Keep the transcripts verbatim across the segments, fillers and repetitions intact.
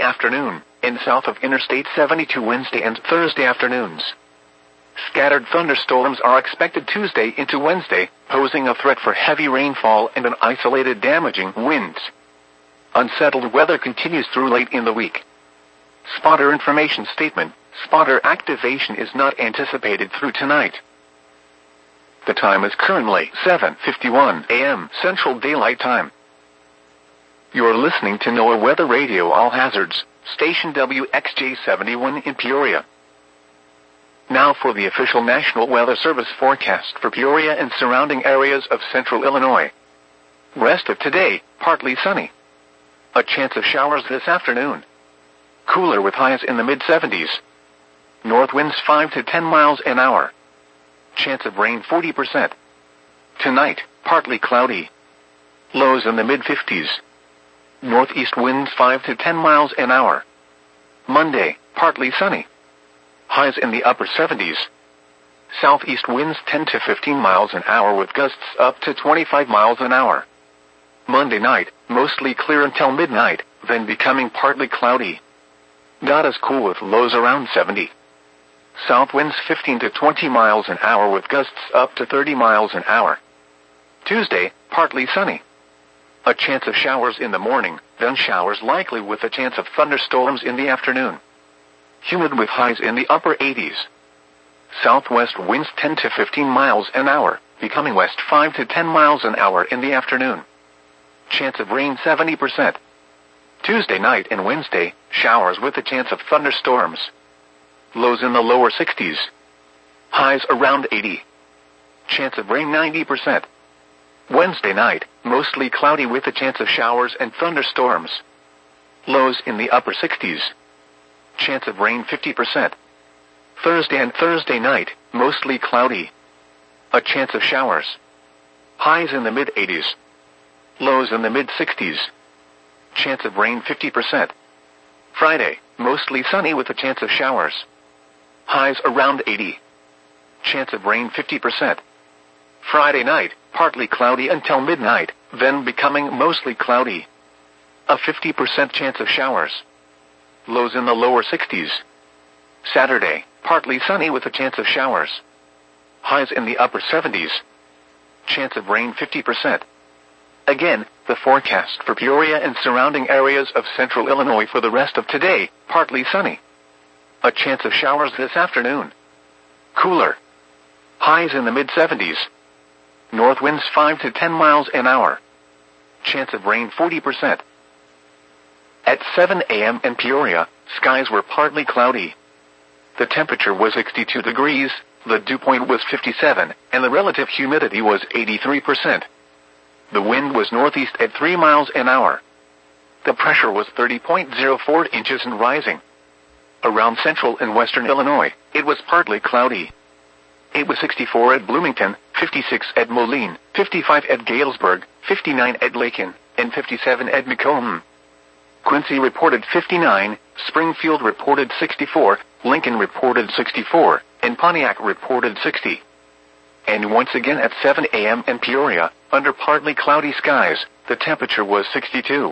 afternoon, and south of Interstate seventy-two Wednesday and Thursday afternoons. Scattered thunderstorms are expected Tuesday into Wednesday, posing a threat for heavy rainfall and an isolated damaging winds. Unsettled weather continues through late in the week. Spotter information statement: spotter activation is not anticipated through tonight. The time is currently seven fifty-one a m Central Daylight Time. You're listening to NOAA Weather Radio All Hazards, station W X J seventy-one in Peoria. Now for the official National Weather Service forecast for Peoria and surrounding areas of central Illinois. Rest of today, partly sunny. A chance of showers this afternoon. Cooler with highs in the mid seventies. North winds five to ten miles an hour. Chance of rain forty percent. Tonight, partly cloudy. Lows in the mid fifties. Northeast winds five to ten miles an hour. Monday, partly sunny. Highs in the upper seventies. Southeast winds ten to fifteen miles an hour with gusts up to twenty-five miles an hour. Monday night, mostly clear until midnight, then becoming partly cloudy. Not as cool with lows around seventy. South winds fifteen to twenty miles an hour with gusts up to thirty miles an hour. Tuesday, partly sunny. A chance of showers in the morning, then showers likely with a chance of thunderstorms in the afternoon. Humid with highs in the upper eighties. Southwest winds ten to fifteen miles an hour, becoming west five to ten miles an hour in the afternoon. Chance of rain seventy percent. Tuesday night and Wednesday, showers with a chance of thunderstorms. Lows in the lower sixties. Highs around eighty. Chance of rain ninety percent. Wednesday night, mostly cloudy with a chance of showers and thunderstorms. Lows in the upper sixties. Chance of rain fifty percent. Thursday and Thursday night, mostly cloudy. A chance of showers. Highs in the mid eighties. Lows in the mid sixties. Chance of rain fifty percent. Friday, mostly sunny with a chance of showers. Highs around eighty. Chance of rain fifty percent. Friday night, partly cloudy until midnight, then becoming mostly cloudy. A fifty percent chance of showers. Lows in the lower sixties. Saturday, partly sunny with a chance of showers. Highs in the upper seventies. Chance of rain fifty percent. Again, the forecast for Peoria and surrounding areas of central Illinois for the rest of today, partly sunny. A chance of showers this afternoon. Cooler. Highs in the mid seventies. North winds five to ten miles an hour. Chance of rain forty percent. At seven a m in Peoria, skies were partly cloudy. The temperature was sixty-two degrees, the dew point was fifty-seven, and the relative humidity was eighty-three percent. The wind was northeast at three miles an hour. The pressure was thirty point zero four inches and rising. Around central and western Illinois, it was partly cloudy. It was sixty-four at Bloomington, fifty-six at Moline, fifty-five at Galesburg, fifty-nine at Lakin, and fifty-seven at Macomb. Quincy reported fifty-nine, Springfield reported sixty-four, Lincoln reported sixty-four, and Pontiac reported sixty. And once again at seven a m in Peoria, under partly cloudy skies, the temperature was sixty-two.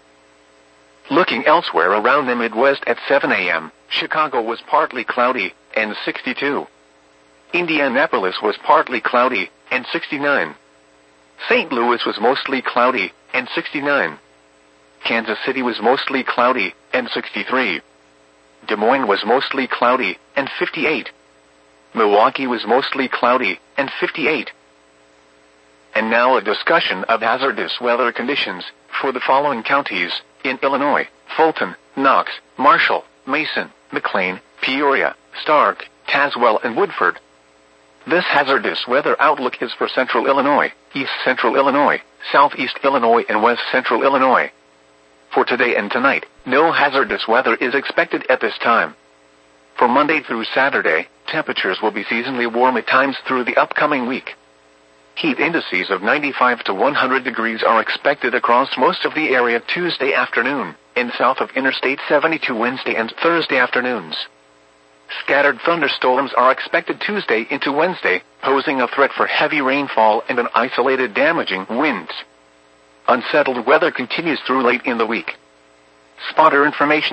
Looking elsewhere around the Midwest at seven a m, Chicago was partly cloudy, and sixty-two. Indianapolis was partly cloudy, and sixty-nine. Saint Louis was mostly cloudy, and sixty-nine. Kansas City was mostly cloudy, and sixty-three. Des Moines was mostly cloudy, and fifty-eight. Milwaukee was mostly cloudy, and fifty-eight. And now a discussion of hazardous weather conditions for the following counties in Illinois: Fulton, Knox, Marshall, Mason, McLean, Peoria, Stark, Tazewell, and Woodford. This hazardous weather outlook is for central Illinois, east central Illinois, southeast Illinois, and west central Illinois. For today and tonight, no hazardous weather is expected at this time. For Monday through Saturday, temperatures will be seasonally warm at times through the upcoming week. Heat indices of ninety-five to one hundred degrees are expected across most of the area Tuesday afternoon, and south of Interstate seventy-two Wednesday and Thursday afternoons. Scattered thunderstorms are expected Tuesday into Wednesday, posing a threat for heavy rainfall and an isolated damaging winds. Unsettled weather continues through late in the week. Spotter information